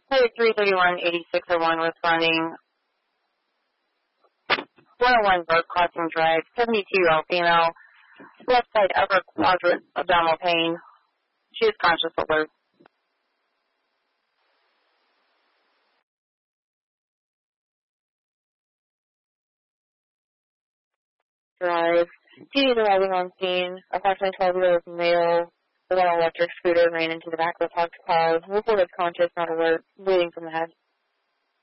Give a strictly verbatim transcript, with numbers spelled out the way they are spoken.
three thirty-one eighty-six oh one responding. one oh one Burke Crossing Drive, seventy-two-year-old female, left side upper quadrant abdominal pain. She is conscious alert. Drive. She is arriving on scene. Approximately twelve-year-old male with an electric scooter ran into the back of the parked car. Reported conscious, not alert, bleeding from the head.